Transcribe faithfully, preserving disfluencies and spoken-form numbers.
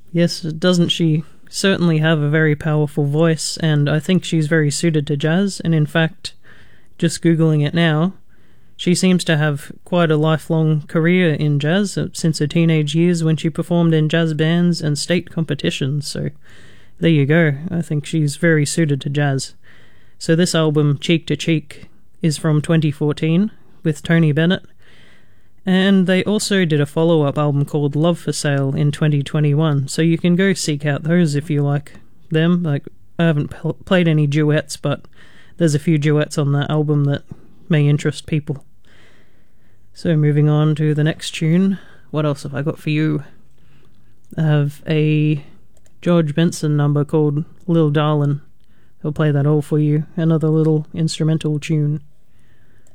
Yes, doesn't she certainly have a very powerful voice, and I think she's very suited to jazz, and in fact, just Googling it now, she seems to have quite a lifelong career in jazz since her teenage years when she performed in jazz bands and state competitions, so there you go. I think she's very suited to jazz. So this album, Cheek to Cheek, is from twenty fourteen with Tony Bennett, and they also did a follow-up album called Love for Sale in twenty twenty-one, so you can go seek out those if you like them. Like, I haven't pl- played any duets, but there's a few duets on that album that may interest people. So moving on to the next tune, what else have I got for you? I have a George Benson number called Lil Darlin'. I'll play that all for you, another little instrumental tune.